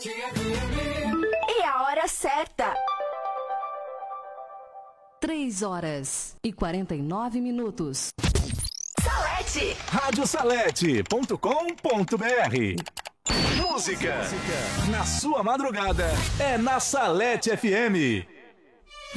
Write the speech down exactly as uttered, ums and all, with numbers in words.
E a hora certa. Três horas e quarenta e nove minutos. Salete. rádio salete ponto com ponto br. Música na sua madrugada é na Salete F M.